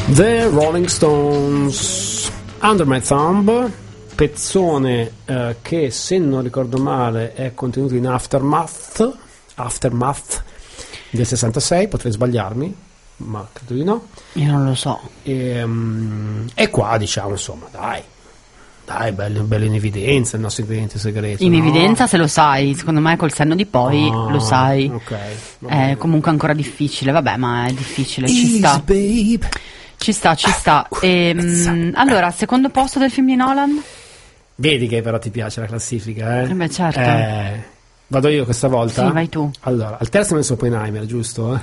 The Rolling Stones, Under My Thumb, pezzone che, se non ricordo male, è contenuto in Aftermath del 66, potrei sbagliarmi, ma credo di no. Io non lo so. E qua, diciamo, insomma, dai, bello in evidenza il nostro ingrediente segreto. In no? evidenza, se lo sai, secondo me col senno di poi lo sai. Okay, è comunque ancora difficile, vabbè, ma è difficile, Easy, ci sta. babe. Ci sta. Allora, secondo posto del film di Nolan? Vedi che però ti piace la classifica, eh? Beh, certo. Vado io questa volta? Sì, vai tu. Allora, al terzo ho messo Oppenheimer, giusto?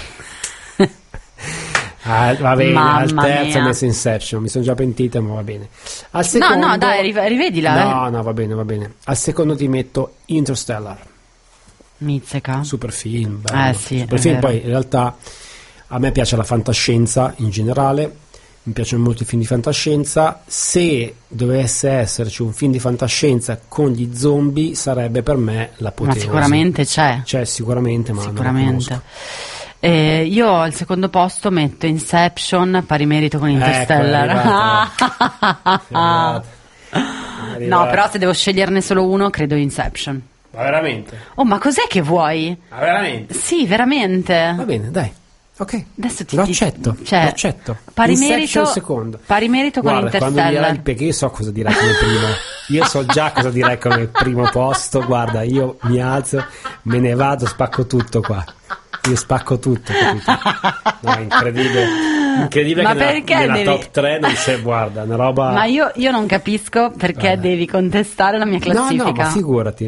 Va bene, Mamma al terzo mia. ho messo Inception, mi sono già pentita, ma va bene. Al secondo, No, dai, rivedila. No, va bene. Al secondo ti metto Interstellar. Mizzica. Super film, bello. Sì, super è film. vero. Poi in realtà a me piace la fantascienza in generale, mi piacciono molto i film di fantascienza. Se dovesse esserci un film di fantascienza con gli zombie, sarebbe per me l'apoteosi. Ma sicuramente c'è. C'è sicuramente, ma non la Sicuramente. conosco. Io al secondo posto metto Inception, pari merito con Interstellar. No, però se devo sceglierne solo uno, credo Inception. Ma veramente? Oh, ma cos'è che vuoi? Ma veramente? Sì, veramente. Va bene, dai. Ok, Adesso lo accetto. Pari Inception merito, secondo. pari merito con Guarda, quando Interstellar. dirai, perché io so cosa direi come primo. Io so già cosa direi come primo posto. Guarda, io mi alzo, me ne vado, spacco tutto qua. Io spacco tutto, capito? No, incredibile Ma che perché nella devi- top 3 non c'è, guarda, una roba. Ma io non capisco perché devi contestare la mia classifica. No, ma figurati.